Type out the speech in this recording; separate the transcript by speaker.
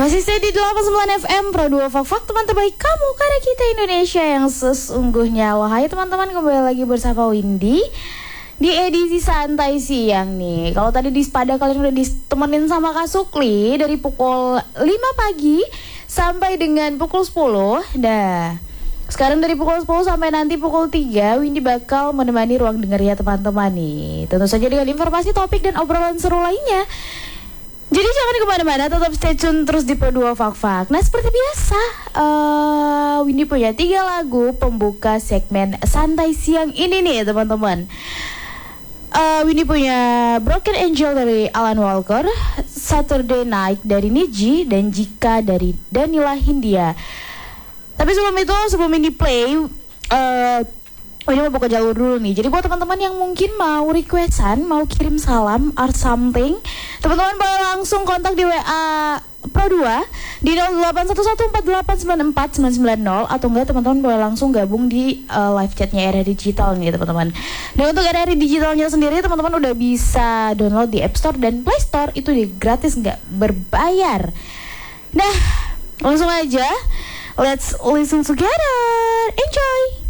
Speaker 1: Masih stay di 89 FM Pro 2 Fak teman terbaik kamu, karena kita Indonesia yang sesungguhnya. Wahai teman-teman, kembali lagi bersama Windy di edisi santai siang nih. Kalau tadi di Spada kalian udah ditemenin sama Kak Sukli dari pukul 5 pagi sampai dengan pukul 10. Dah, sekarang dari pukul 10 sampai nanti pukul 3 Windy bakal menemani ruang dengar ya teman-teman nih. Tentu saja dengan informasi, topik, dan obrolan seru lainnya. Jadi jangan kemana-mana, tetap stay tune terus di Pro 2 Fak. Nah, seperti biasa, Windy punya 3 lagu pembuka segmen santai siang ini nih teman-teman. Windy punya Broken Angel dari Alan Walker, Saturday Night dari Niji, dan Jika dari Danila Hindia. Tapi sebelum itu, sebelum Windy play, Windy mau buka jalur dulu nih. Jadi buat teman-teman yang mungkin mau requestan, mau kirim salam or something, teman-teman boleh langsung kontak di WA Pro 2 di 081148949990, atau enggak teman-teman boleh langsung gabung di live chatnya RRI Digital nih teman-teman. Dan untuk RRI Digitalnya sendiri, teman-teman udah bisa download di App Store dan Play Store, itu gratis, nggak berbayar. Nah, langsung aja, let's listen together, enjoy.